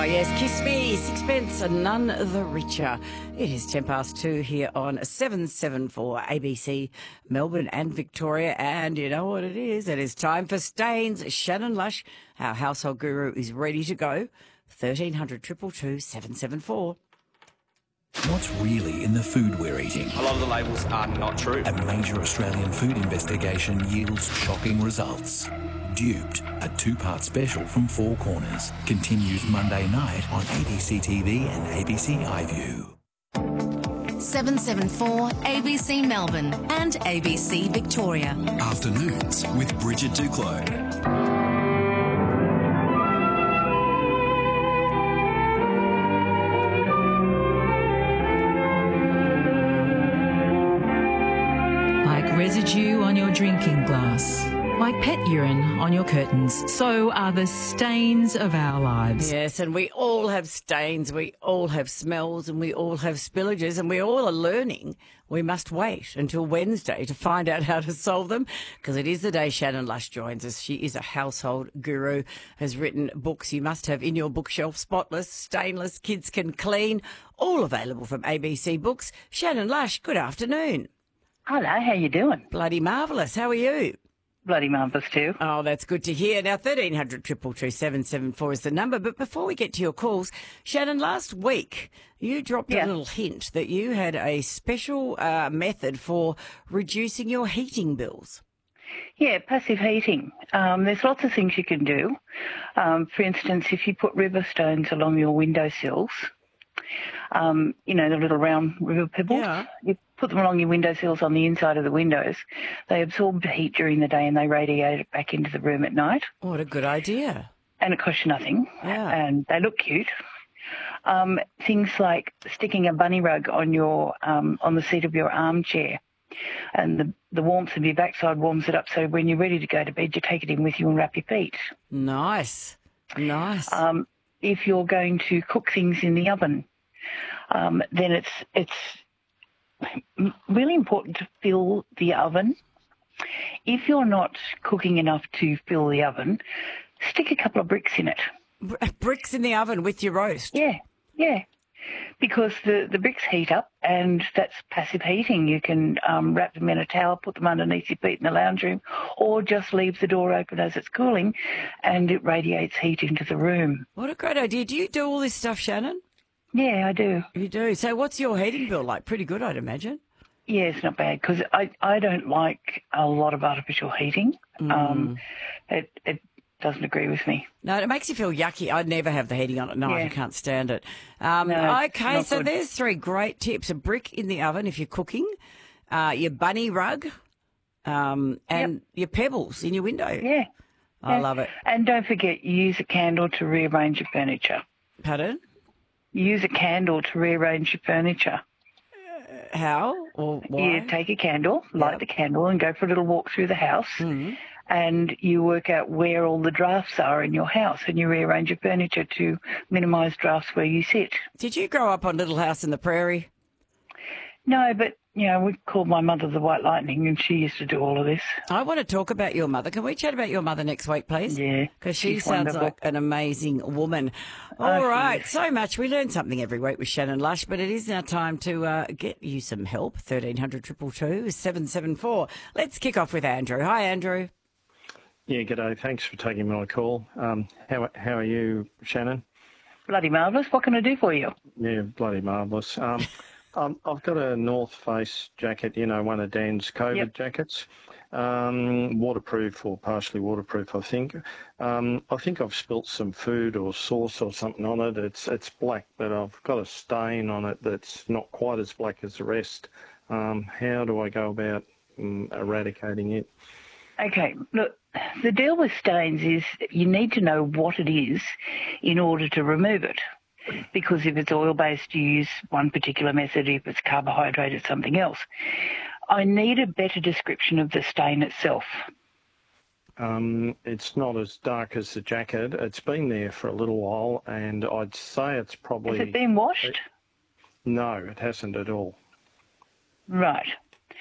yes, Kiss Me, sixpence, none the richer. It is 2:10 here on 774 ABC, Melbourne and Victoria. And you know what it is? It is time for Stains. Shannon Lush, our household guru, is ready to go. 1300 222 774. What's really in the food we're eating? A lot of the labels are not true. A major Australian food investigation yields shocking results. Duped, a two-part special from Four Corners, continues Monday night on ABC TV and ABC iView. 774 ABC Melbourne and ABC Victoria. Afternoons with Bridget Duclos. Like residue on your drinking glass, like pet urine on your curtains, so are the stains of our lives. Yes, and we all have stains, we all have smells, and we all have spillages, and we all are learning. We must wait until Wednesday to find out how to solve them, because it is the day Shannon Lush joins us. She is a household guru, has written books you must have in your bookshelf: Spotless, Stainless, Kids Can Clean, all available from ABC Books. Shannon Lush, good afternoon. Hello, how you doing? Bloody marvellous. How are you? Bloody marvellous too. Oh, that's good to hear. Now, 1300 222 774 is the number. But before we get to your calls, Shannon, last week you dropped a little hint that you had a special method for reducing your heating bills. Yeah, passive heating. There's lots of things you can do. For instance, if you put river stones along your windowsills, you know, the little round river pebbles, you put them along your windowsills on the inside of the windows. They absorb the heat during the day and they radiate it back into the room at night. What a good idea. And it costs you nothing. Yeah. And they look cute. Things like sticking a bunny rug on your on the seat of your armchair, and the warmth of your backside warms it up, so when you're ready to go to bed, you take it in with you and wrap your feet. Nice. Nice. If you're going to cook things in the oven, then it's really important to fill the oven. If you're not cooking enough to fill the oven, stick a couple of bricks in it. Bricks in the oven with your roast? Yeah. Because the bricks heat up, and that's passive heating. You can wrap them in a towel, put them underneath your feet in the lounge room, or just leave the door open as it's cooling, and it radiates heat into the room. What a great idea. Do you do all this stuff, Shannon? Yeah, I do. You do. So what's your heating bill like? Pretty good, I'd imagine. Yeah, it's not bad, because I don't like a lot of artificial heating. It doesn't agree with me. No, it makes you feel yucky. I'd never have the heating on at night. I can't stand it. No, okay, so good. there's three great tips. A brick in the oven if you're cooking, your bunny rug, and your pebbles in your window. Yeah. I love it. And don't forget, you use a candle to rearrange your furniture. Pardon? You use a candle to rearrange your furniture. How or why? You take a candle, light the candle, and go for a little walk through the house. Mm-hmm. And you work out where all the drafts are in your house, and you rearrange your furniture to minimise drafts where you sit. Did you grow up on Little House in the Prairie? No, but, you know, we called my mother the White Lightning, and she used to do all of this. I want to talk about your mother. Can we chat about your mother next week, please? Yeah. Because she she's sounds wonderful. like an amazing woman. All right, so much. We learn something every week with Shannon Lush, but it is now time to get you some help. 1300 222 774. Let's kick off with Andrew. Hi, Andrew. Yeah, g'day. Thanks for taking my call. How are you, Shannon? Bloody marvellous. What can I do for you? Yeah, bloody marvellous. I've got a North Face jacket, you know, one of Dan's COVID jackets, waterproof or partially waterproof, I think. I think I've spilt some food or sauce or something on it. It's black, but I've got a stain on it that's not quite as black as the rest. How do I go about eradicating it? Okay, look, the deal with stains is you need to know what it is in order to remove it. Because if it's oil-based, you use one particular method. If it's carbohydrate, it's something else. I need a better description of the stain itself. It's not as dark as the jacket. It's been there for a little while, and I'd say it's probably... Has it been washed? No, it hasn't at all. Right.